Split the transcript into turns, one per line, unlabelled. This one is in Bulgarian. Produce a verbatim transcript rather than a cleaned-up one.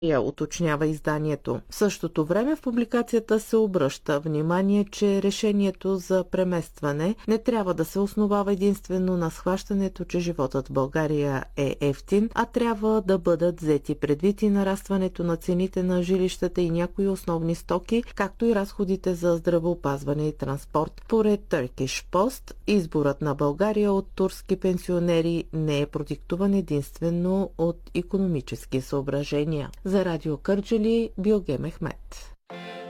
я уточнява изданието. В същото време в публикацията се обръща внимание, че решението за преместване не трябва да се основава единствено на схващането, че животът в България е ефтин, а трябва да бъдат взети предвид и нарастването на цените на жилищата и някои основни стоки, както и разходите за здравеопазване и транспорт. Поред Turkish Post, изборът на България от турски пенсионери не е продиктуван единствено от икономически съображения. За Радио Кърджали, Билге Мехмет.